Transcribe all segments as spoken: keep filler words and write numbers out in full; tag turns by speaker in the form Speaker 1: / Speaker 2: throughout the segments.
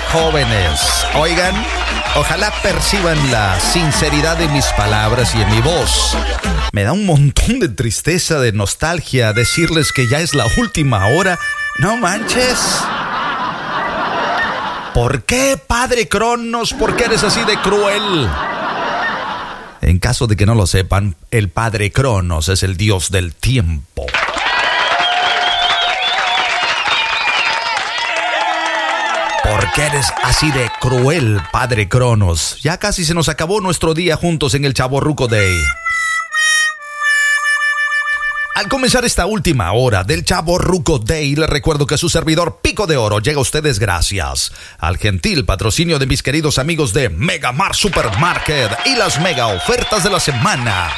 Speaker 1: jóvenes. Oigan, ojalá perciban la sinceridad de mis palabras y en mi voz. Me da un montón de tristeza, de nostalgia decirles que ya es la última hora. No manches. ¿Por qué, Padre Cronos? ¿Por qué eres así de cruel? En caso de que no lo sepan, el Padre Cronos es el dios del tiempo. ¿Por qué eres así de cruel, Padre Cronos? Ya casi se nos acabó nuestro día juntos en el Chavorruco Day. Al comenzar esta última hora del Chavorruco Day, les recuerdo que su servidor Pico de Oro llega a ustedes gracias al gentil patrocinio de mis queridos amigos de Megamart Supermarket y las mega ofertas de la semana.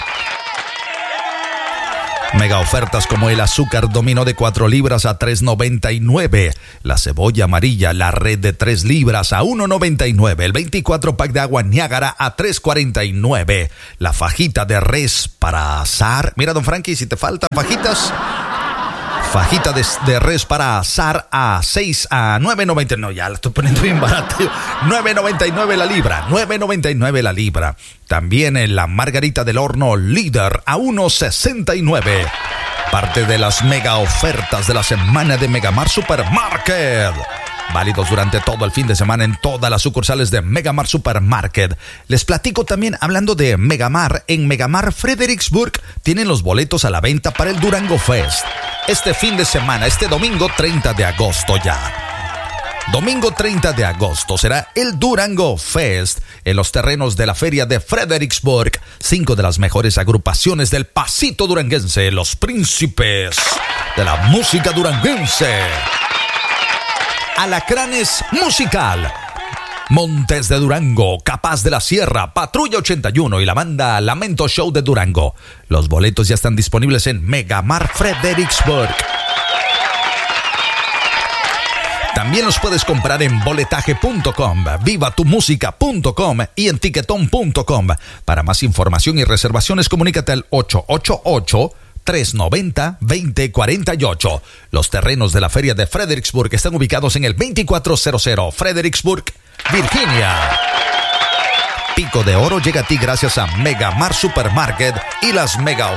Speaker 1: Mega ofertas como el azúcar dominó de cuatro libras a tres noventa y nueve, la cebolla amarilla, la red de tres libras a uno noventa y nueve, el veinticuatro pack de agua Niágara a tres cuarenta y nueve, la fajita de res para asar. Mira, don Frankie, si te faltan fajitas, fajita de, de res para asar a seis a nueve noventa y nueve. No, ya la estoy poniendo bien barato. nueve noventa y nueve la libra. nueve noventa y nueve la libra. También en la margarita del horno líder a uno sesenta y nueve. Parte de las mega ofertas de la semana de Megamart Supermarket. Válidos durante todo el fin de semana en todas las sucursales de Megamart Supermarket. Les platico también, hablando de Megamart, en Megamart Fredericksburg tienen los boletos a la venta para el Durango Fest. Este fin de semana, este domingo treinta de agosto ya. Domingo treinta de agosto será el Durango Fest en los terrenos de la feria de Fredericksburg. Cinco de las mejores agrupaciones del pasito duranguense, los príncipes de la música duranguense. Alacranes Musical, Montes de Durango, Capaz de la Sierra, Patrulla ochenta y uno y la banda Lamento Show de Durango. Los boletos ya están disponibles en Megamart Fredericksburg. También los puedes comprar en boletaje punto com, viva tu música punto com y en tiquetón punto com. Para más información y reservaciones, comunícate al ocho ocho ocho, tres noventa, veinte cuarenta y ocho. Los terrenos de la feria de Fredericksburg están ubicados en el veinticuatro cero cero Fredericksburg, Virginia. Pico de Oro llega a ti gracias a Megamart Supermarket y las mega